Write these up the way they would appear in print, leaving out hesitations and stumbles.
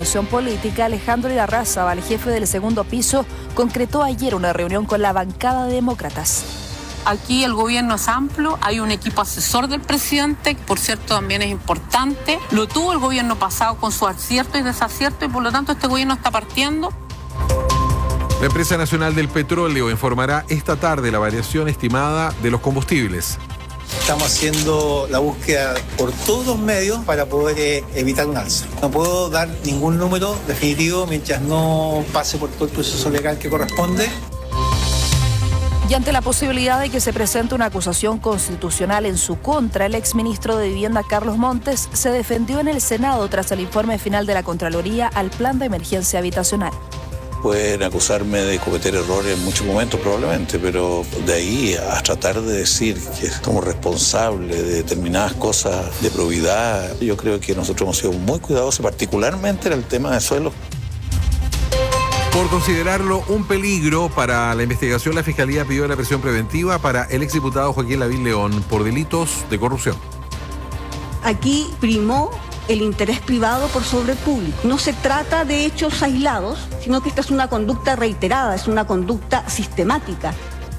corrección política, Alejandro Irarrázaval, jefe del segundo piso, concretó ayer una reunión con la bancada de demócratas. Aquí el gobierno es amplio, hay un equipo asesor del presidente, que por cierto también es importante. Lo tuvo el gobierno pasado con su acierto y desacierto y por lo tanto este gobierno está partiendo. La Empresa Nacional del Petróleo informará esta tarde la variación estimada de los combustibles. Estamos haciendo la búsqueda por todos los medios para poder evitar un alza. No puedo dar ningún número definitivo mientras no pase por todo el proceso legal que corresponde. Y ante la posibilidad de que se presente una acusación constitucional en su contra, el exministro de Vivienda Carlos Montes se defendió en el Senado tras el informe final de la Contraloría al Plan de Emergencia Habitacional. Pueden acusarme de cometer errores en muchos momentos probablemente, pero de ahí a tratar de decir que somos responsables de determinadas cosas de probidad, yo creo que nosotros hemos sido muy cuidadosos, particularmente en el tema de suelo. Por considerarlo un peligro para la investigación, la Fiscalía pidió la prisión preventiva para el exdiputado Joaquín Lavín León por delitos de corrupción. Aquí primó el interés privado por sobre el público. No se trata de hechos aislados, sino que esta es una conducta reiterada, es una conducta sistemática.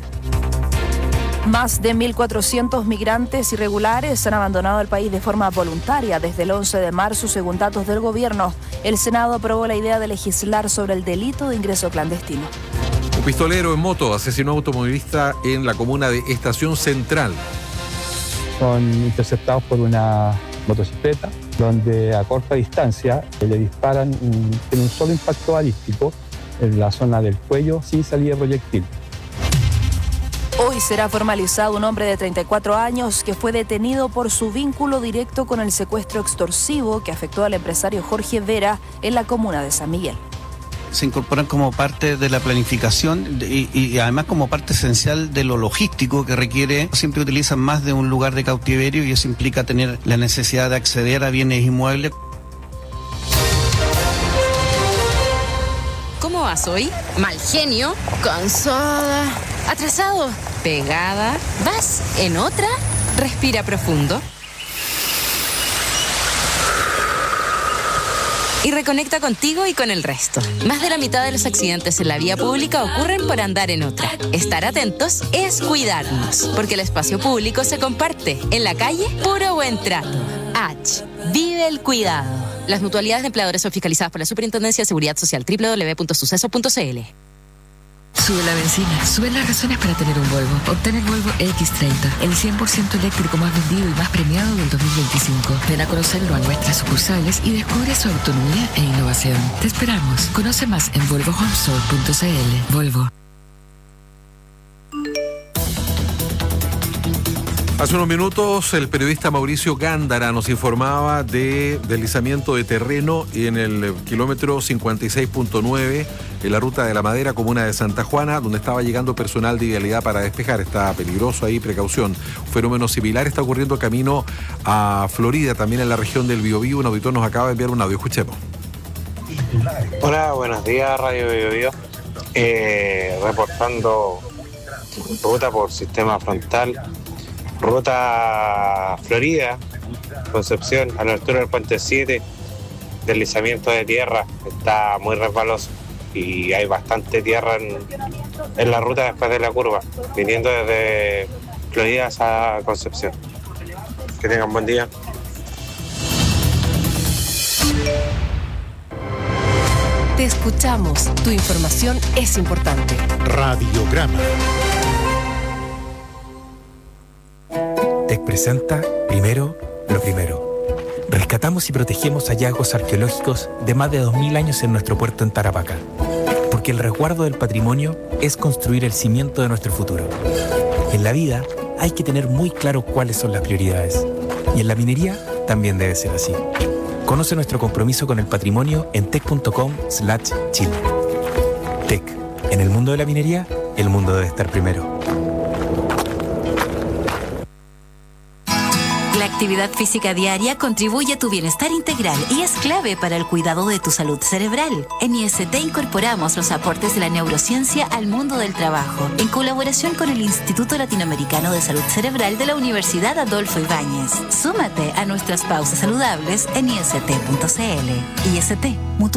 Más de 1.400 migrantes irregulares han abandonado el país de forma voluntaria desde el 11 de marzo, según datos del gobierno. El Senado aprobó la idea de legislar sobre el delito de ingreso clandestino. Un pistolero en moto asesinó a un automovilista en la comuna de Estación Central. Son interceptados por una motocicleta, donde a corta distancia le disparan en un solo impacto balístico en la zona del cuello sin salida de proyectil. Hoy será formalizado un hombre de 34 años que fue detenido por su vínculo directo con el secuestro extorsivo que afectó al empresario Jorge Vera en la comuna de San Miguel. Se incorporan como parte de la planificación y además como parte esencial de lo logístico que requiere. Siempre utilizan más de un lugar de cautiverio y eso implica tener la necesidad de acceder a bienes inmuebles. ¿Cómo vas hoy? Mal genio, cansada, atrasado, pegada. ¿Vas en otra? Respira profundo. Y reconecta contigo y con el resto. Más de la mitad de los accidentes en la vía pública ocurren por andar en otra. Estar atentos es cuidarnos, porque el espacio público se comparte. En la calle, puro buen trato. H. Vive el cuidado. Las mutualidades de empleadores son fiscalizadas por la Superintendencia de Seguridad Social. www.suceso.cl. Sube la benzina, sube las razones para tener un Volvo. Obtén el Volvo X30, el 100% eléctrico más vendido y más premiado del 2025. Ven a conocerlo a nuestras sucursales y descubre su autonomía e innovación. Te esperamos. Conoce más en volvohomestore.cl. Volvo. Hace unos minutos el periodista Mauricio Gándara nos informaba de deslizamiento de terreno en el kilómetro 56.9 en la ruta de la Madera, comuna de Santa Juana, donde estaba llegando personal de vialidad para despejar. Está peligroso ahí, precaución. Un fenómeno similar está ocurriendo camino a Florida, también en la región del Biobío. Un auditor nos acaba de enviar un audio, escuchemos. Hola, buenos días, Radio Biobío. Reportando ruta por sistema frontal. Ruta Florida, Concepción, a la altura del Puente 7, deslizamiento de tierra, está muy resbaloso y hay bastante tierra en la ruta después de la curva, viniendo desde Florida a Concepción. Que tengan buen día. Te escuchamos, tu información es importante. Radiograma. TEC presenta Primero lo Primero. Rescatamos y protegemos hallazgos arqueológicos de más de 2000 años en nuestro puerto en Tarapacá. Porque el resguardo del patrimonio es construir el cimiento de nuestro futuro. En la vida hay que tener muy claro cuáles son las prioridades. Y en la minería también debe ser así. Conoce nuestro compromiso con el patrimonio en tec.com/Chile. TEC. En el mundo de la minería, el mundo debe estar primero. La actividad física diaria contribuye a tu bienestar integral y es clave para el cuidado de tu salud cerebral. En IST incorporamos los aportes de la neurociencia al mundo del trabajo, en colaboración con el Instituto Latinoamericano de Salud Cerebral de la Universidad Adolfo Ibáñez. Súmate a nuestras pausas saludables en ist.cl. IST.